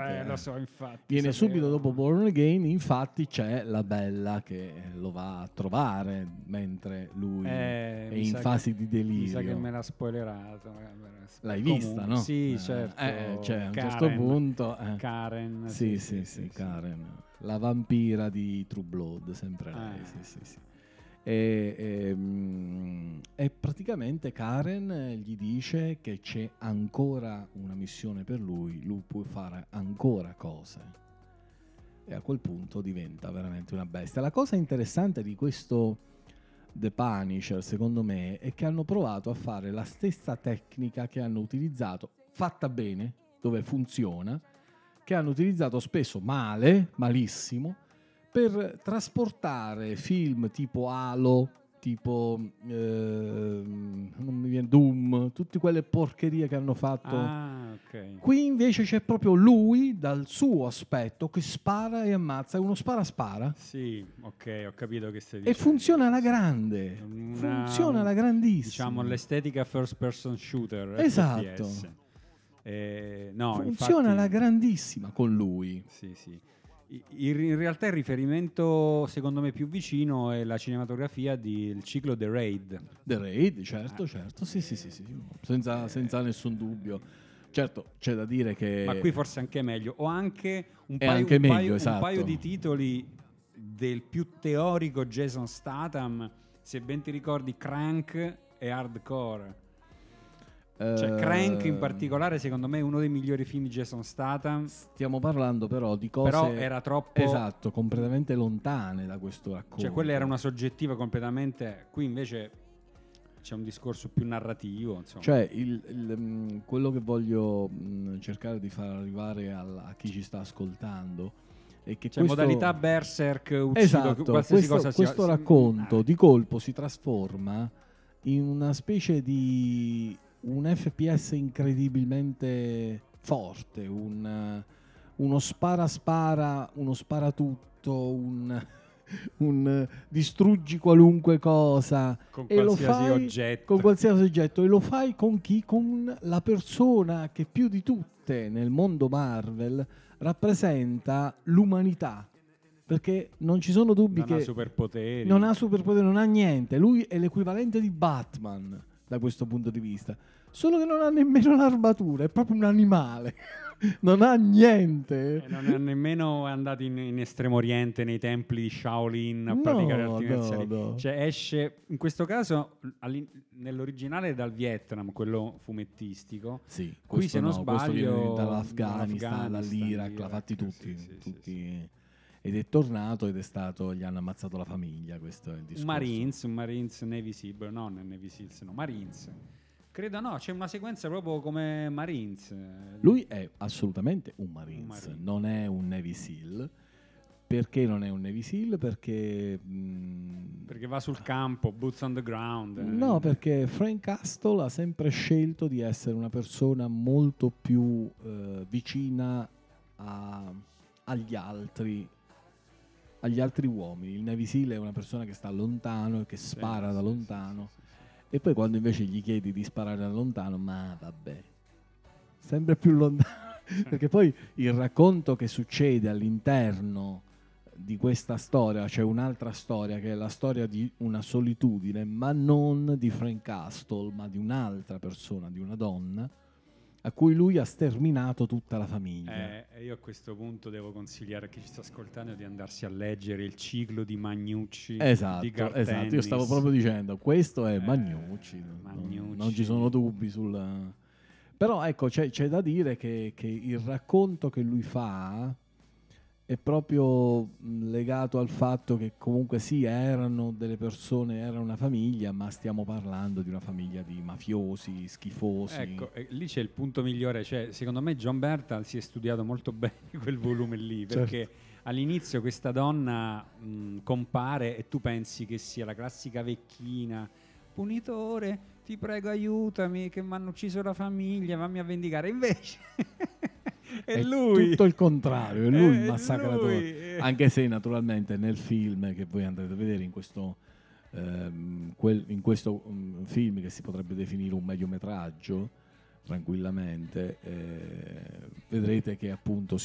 lo so, infatti. Viene sapevo. subito dopo Born Again, infatti c'è la bella che lo va a trovare mentre lui è Mi in sa fasi che- di delirio. Mi sa che me l'ha spoilerato. L'hai Comunque, vista, no? Sì, certo. Cioè, a un Karen. certo punto... Karen. Sì, Karen. La vampira di True Blood, sempre lei, sì. E praticamente Karen gli dice che c'è ancora una missione per lui può fare ancora cose. E a quel punto diventa veramente una bestia. La cosa interessante di questo The Punisher, secondo me, è che hanno provato a fare la stessa tecnica che hanno utilizzato, fatta bene, dove funziona, che hanno utilizzato spesso male, malissimo, per trasportare film tipo Halo, tipo non mi viene, Doom, tutte quelle porcherie che hanno fatto. Ok. Qui invece c'è proprio lui dal suo aspetto che spara e ammazza, è uno spara. Sì, ok, ho capito che stai E dicendo. funziona alla grande, funziona alla grandissima. Diciamo l'estetica first person shooter. Esatto. FPS. No, Funziona alla infatti, grandissima con lui. Sì. In realtà il riferimento secondo me più vicino è la cinematografia del ciclo The Raid. The Raid, certo, sì, senza nessun dubbio. Certo, c'è da dire che... Ma qui forse anche meglio. O anche un È paio, anche un meglio, paio- un esatto. paio di titoli del più teorico Jason Statham, se ben ti ricordi Crank e Hardcore. Cioè Crank in particolare secondo me è uno dei migliori film di Jason Statham. Stiamo parlando però di cose... Però era troppo... Esatto, completamente lontane da questo racconto. Cioè quella era una soggettiva completamente... Qui invece c'è un discorso più narrativo, insomma. Cioè quello che voglio cercare di far arrivare a chi ci sta ascoltando è che cioè questo... modalità Berserk, uccido esatto, qualsiasi cosa questo racconto di colpo si trasforma in una specie di un FPS incredibilmente forte, uno spara, uno sparatutto, un distruggi qualunque cosa con e lo qualsiasi fai oggetto. con qualsiasi oggetto, e lo fai con chi? Con la persona che più di tutte nel mondo Marvel rappresenta l'umanità, perché non ci sono dubbi non che ha superpoteri. non ha superpoteri, non ha niente. Lui è l'equivalente di Batman da questo punto di vista, solo che non ha nemmeno l'armatura, è proprio un animale. Non ha niente. Non è nemmeno andato in Estremo Oriente nei templi di Shaolin a praticare arti marziali. No. Cioè esce in questo caso nell'originale dal Vietnam, quello fumettistico. Sì, qui se non questo viene sbaglio dall'Afghanistan, dall'Iraq, l'ha fatti tutti. Ed è tornato ed è stato, gli hanno ammazzato la famiglia, questo è il discorso. un Marines Navy Seal, non Navy Seals, no, Marines. Credo no, c'è una sequenza proprio come Marines. Lui è assolutamente un Marines, non è un Navy Seal. Perché non è un Navy Seal? Perché va sul campo, boots on the ground. No, perché Frank Castle ha sempre scelto di essere una persona molto più vicina agli altri uomini. Il Navy Seal è una persona che sta lontano e che spara da lontano. Sì. E poi quando invece gli chiedi di sparare da lontano, ma vabbè, sempre più lontano. Perché poi il racconto che succede all'interno di questa storia, c'è un'altra storia che è la storia di una solitudine, ma non di Frank Castle, ma di un'altra persona, di una donna a cui lui ha sterminato tutta la famiglia. Io a questo punto devo consigliare a chi ci sta ascoltando di andarsi a leggere il ciclo di Magnucci di Garth Ennis. Io stavo proprio dicendo, questo è Magnucci. Non ci sono dubbi sul... Però ecco, c'è da dire che il racconto che lui fa è proprio legato al fatto che comunque sì, erano delle persone, era una famiglia, ma stiamo parlando di una famiglia di mafiosi, schifosi. Ecco, lì c'è il punto migliore, cioè secondo me John Bertal si è studiato molto bene quel volume lì, perché all'inizio questa donna compare e tu pensi che sia la classica vecchina, punitore, ti prego aiutami che mi hanno ucciso la famiglia, fammi a vendicare, invece... È lui tutto il contrario, è lui il massacratore. Lui. Anche se naturalmente nel film che voi andrete a vedere in questo film che si potrebbe definire un mediometraggio tranquillamente, vedrete che appunto